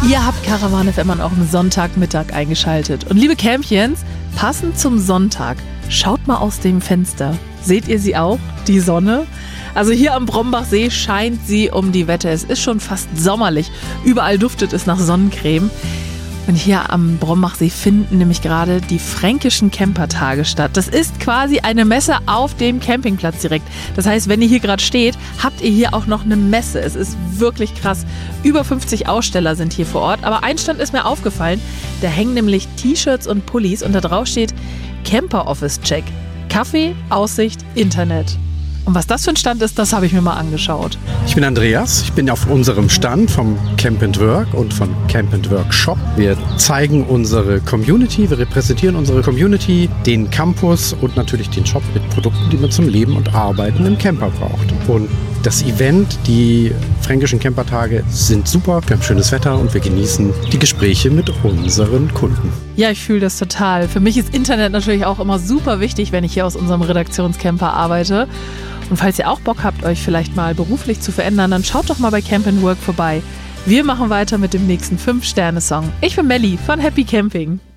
Ihr habt Caravan FM auch am Sonntagmittag eingeschaltet. Und liebe Campchens, passend zum Sonntag, schaut mal aus dem Fenster. Seht ihr sie auch, die Sonne? Also hier am Brombachsee scheint sie um die Wette. Es ist schon fast sommerlich. Überall duftet es nach Sonnencreme. Und hier am Brombachsee finden nämlich gerade die fränkischen Campertage statt. Das ist quasi eine Messe auf dem Campingplatz direkt. Das heißt, wenn ihr hier gerade steht, habt ihr hier auch noch eine Messe. Es ist wirklich krass. Über 50 Aussteller sind hier vor Ort. Aber ein Stand ist mir aufgefallen. Da hängen nämlich T-Shirts und Pullis und da drauf steht Camper Office Check. Kaffee, Aussicht, Internet. Und was das für ein Stand ist, das habe ich mir mal angeschaut. Ich bin Andreas, ich bin auf unserem Stand vom Camp & Work und von Camp & Work Shop. Wir zeigen unsere Community, wir repräsentieren unsere Community, den Campus und natürlich den Shop mit Produkten, die man zum Leben und Arbeiten im Camper braucht. Und das Event, die fränkischen Campertage sind super, wir haben schönes Wetter und wir genießen die Gespräche mit unseren Kunden. Ja, ich fühle das total. Für mich ist Internet natürlich auch immer super wichtig, wenn ich hier aus unserem Redaktionscamper arbeite. Und falls ihr auch Bock habt, euch vielleicht mal beruflich zu verändern, dann schaut doch mal bei Camp & Work vorbei. Wir machen weiter mit dem nächsten 5-Sterne-Song. Ich bin Melli von Happy Camping.